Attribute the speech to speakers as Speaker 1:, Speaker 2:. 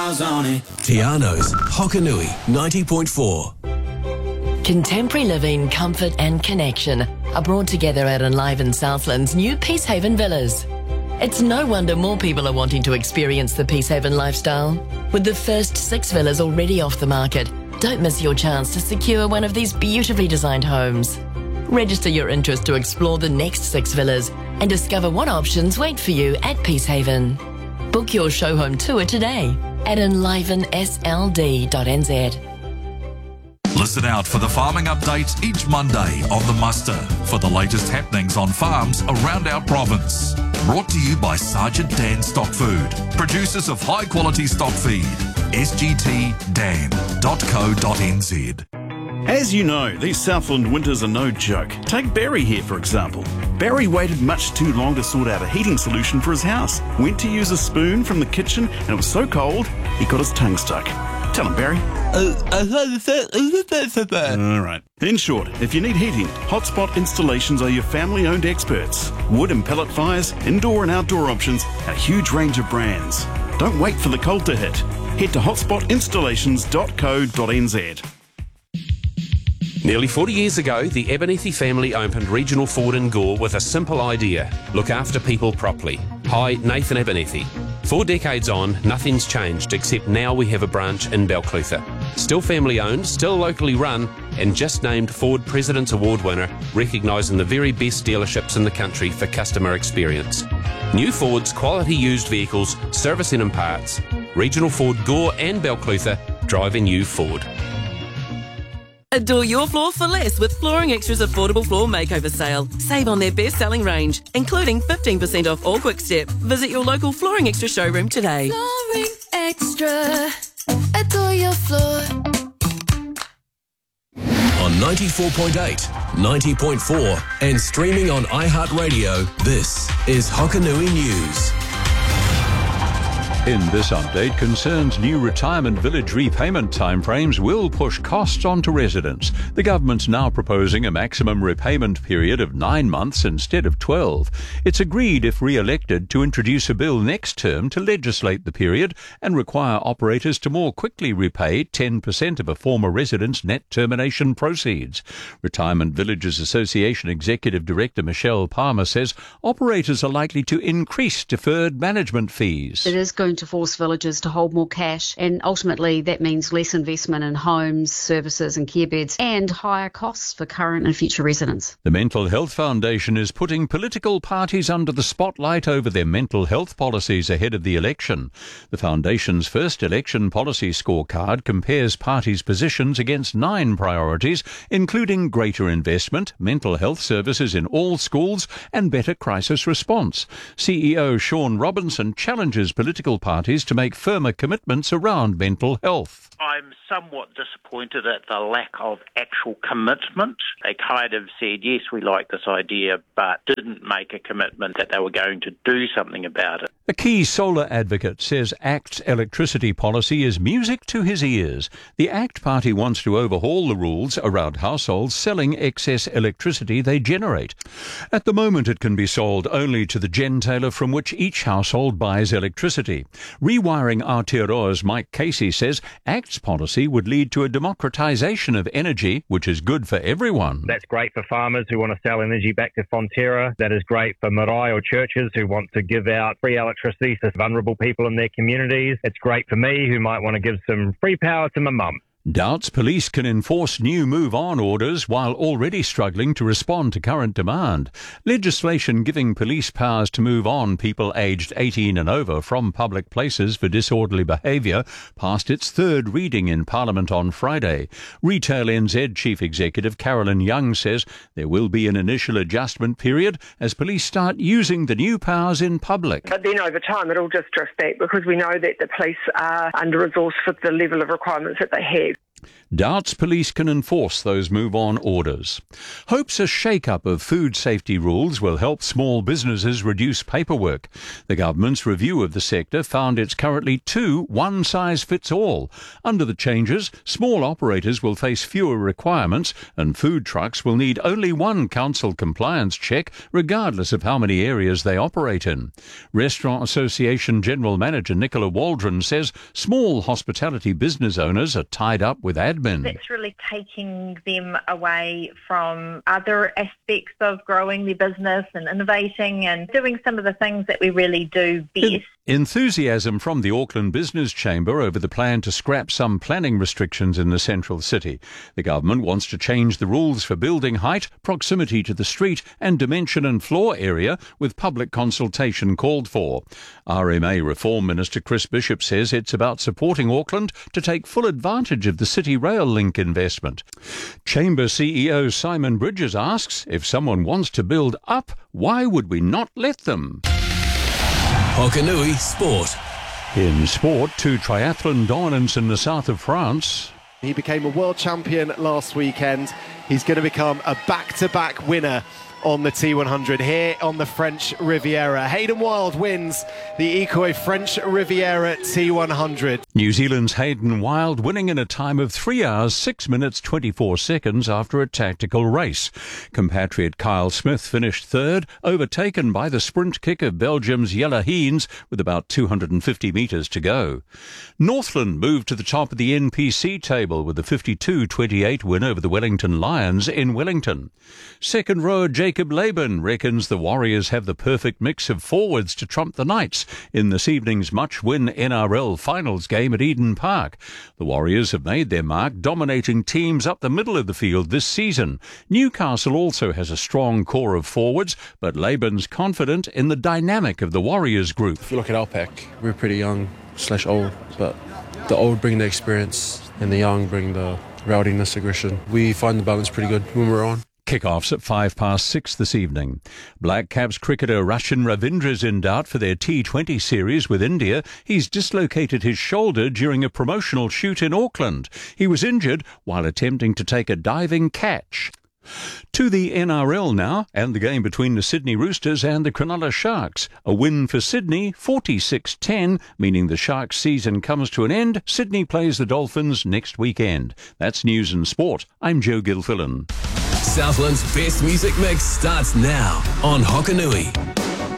Speaker 1: miles on it.
Speaker 2: Tiano's Hokanui 90.4.
Speaker 3: Contemporary living, comfort and connection are brought together at Enliven Southland's new Peacehaven Villas. It's no wonder more people are wanting to experience the Peacehaven lifestyle. With the first 6 villas already off the market, don't miss your chance to secure one of these beautifully designed homes. Register your interest to explore the next 6 villas and discover what options wait for you at Peacehaven. Book your show home tour today at enlivensld.nz.
Speaker 4: Listen out for the farming updates each Monday on The Muster for the latest happenings on farms around our province. Brought to you by Sergeant Dan Stock Food, producers of high-quality stock feed. sgtdan.co.nz.
Speaker 5: As you know, these Southland winters are no joke. Take Barry here, for example. Barry waited much too long to sort out a heating solution for his house. Went to use a spoon from the kitchen and it was so cold, he got his tongue stuck. Tell him, Barry. All right. In short, if you need heating, Hotspot Installations are your family-owned experts. Wood and pellet fires, indoor and outdoor options, and a huge range of brands. Don't wait for the cold to hit. Head to hotspotinstallations.co.nz.
Speaker 6: Nearly 40 years ago, the Abernethy family opened Regional Ford in Gore with a simple idea: look after people properly. Hi, Nathan Abernethy. 4 decades on, nothing's changed except now we have a branch in Balclutha. Still family owned, still locally run, and just named Ford President's Award winner, recognising the very best dealerships in the country for customer experience. New Fords, quality used vehicles, servicing and parts. Regional Ford Gore and Balclutha, driving you Ford.
Speaker 7: Adore your floor for less with Flooring Extra's affordable floor makeover sale. Save on their best-selling range, including 15% off all Quick Step. Visit your local Flooring Extra showroom today.
Speaker 8: Flooring Extra. Adore your floor.
Speaker 2: On 94.8, 90.4 and streaming on iHeartRadio, this is Hokanui News.
Speaker 9: In this update concerns new retirement village repayment timeframes will push costs onto residents. The government's now proposing a maximum repayment period of 9 months instead of 12. It's agreed, if re-elected, to introduce a bill next term to legislate the period and require operators to more quickly repay 10% of a former resident's net termination proceeds. Retirement Villages Association Executive Director Michelle Palmer says operators are likely to increase deferred management fees.
Speaker 10: It is going to force villages to hold more cash, and ultimately that means less investment in homes, services and care beds, and higher costs for current and future residents.
Speaker 9: The Mental Health Foundation is putting political parties under the spotlight over their mental health policies ahead of the election. The foundation's first election policy scorecard compares parties' positions against 9 priorities, including greater investment, mental health services in all schools, and better crisis response. CEO Sean Robinson challenges political parties to make firmer commitments around mental health.
Speaker 11: I'm somewhat disappointed at the lack of actual commitment. They kind of said, yes, we like this idea, but didn't make a commitment that they were going to do something about it.
Speaker 9: A key solar advocate says ACT's electricity policy is music to his ears. The ACT party wants to overhaul the rules around households selling excess electricity they generate. At the moment, it can be sold only to the gentailer from which each household buys electricity. Rewiring Aotearoa's Mike Casey says ACT's policy would lead to a democratisation of energy, which is good for everyone.
Speaker 12: That's great for farmers who want to sell energy back to Fonterra. That is great for marae or churches who want to give out free electricity to vulnerable people in their communities. It's great for me who might want to give some free power to my mum.
Speaker 9: Doubts police can enforce new move-on orders while already struggling to respond to current demand. Legislation giving police powers to move on people aged 18 and over from public places for disorderly behaviour passed its 3rd reading in Parliament on Friday. Retail NZ Chief Executive Carolyn Young says there will be an initial adjustment period as police start using the new powers in public.
Speaker 13: But then over time it'll just drift back because we know that the police are under-resourced for the level of requirements that they have.
Speaker 9: Doubts police can enforce those move-on orders. Hopes a shake-up of food safety rules will help small businesses reduce paperwork. The government's review of the sector found it's currently too one-size-fits-all. Under the changes, small operators will face fewer requirements and food trucks will need only one council compliance check, regardless of how many areas they operate in. Restaurant Association General Manager Nicola Waldron says small hospitality business owners are tied up with admin.
Speaker 1: That's really taking them away from other aspects of growing their business and innovating and doing some of the things that we really do best.
Speaker 9: Enthusiasm from the Auckland Business Chamber over the plan to scrap some planning restrictions in the central city. The government wants to change the rules for building height, proximity to the street and dimension and floor area, with public consultation called for. RMA Reform Minister Chris Bishop says it's about supporting Auckland to take full advantage of the City Rail Link investment. Chamber CEO Simon Bridges asks, if someone wants to build up, why would we not let them?
Speaker 2: Hokanui Sport.
Speaker 9: In sport, 2 triathlon dominants in the south of France.
Speaker 13: He became a world champion last weekend. He's going to become a back-to-back winner on the T100 here on the French Riviera. Hayden Wilde wins the Ecoy French Riviera T100.
Speaker 9: New Zealand's Hayden Wilde winning in a time of 3 hours, 6 minutes, 24 seconds after a tactical race. Compatriot Kyle Smith finished third, overtaken by the sprint kick of Belgium's Jelle Heens with about 250 metres to go. Northland moved to the top of the NPC table with a 52-28 win over the Wellington Lions in Wellington. Second rower Jacob Laban reckons the Warriors have the perfect mix of forwards to trump the Knights in this evening's much-win NRL finals game at Eden Park. The Warriors have made their mark, dominating teams up the middle of the field this season. Newcastle also has a strong core of forwards, but Laban's confident in the dynamic of the Warriors group.
Speaker 14: If you look at our pack, we're pretty young/old, but the old bring the experience and the young bring the rowdiness, aggression. We find the balance pretty good when we're on.
Speaker 9: Kickoffs at 6:05 this evening. Black Caps cricketer Rachin Ravindra's in doubt for their T20 series with India. He's dislocated his shoulder during a promotional shoot in Auckland. He was injured while attempting to take a diving catch. To the NRL now, and the game between the Sydney Roosters and the Cronulla Sharks. A win for Sydney, 46-10, meaning the Sharks' season comes to an end. Sydney plays the Dolphins next weekend. That's News and Sport. I'm Joe Gilfillan.
Speaker 2: Southland's best music mix starts now on Hokanui.